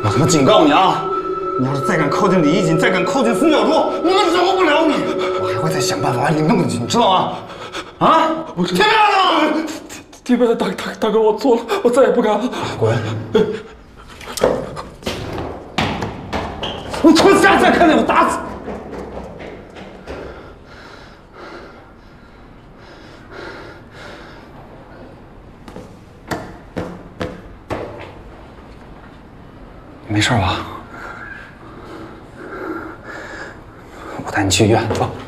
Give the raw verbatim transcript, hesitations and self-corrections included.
我他妈警告你啊！你要是再敢靠近李一锦，再敢靠近孙小柱，我饶不了你！我还会再想办法把你弄进去，你知道吗？啊！我听明白了吗？ 听明白了，大大大哥，我错了，我再也不敢了。 滚！你他妈下次再看见我，打死！ 没事吧？我带你去医院，走。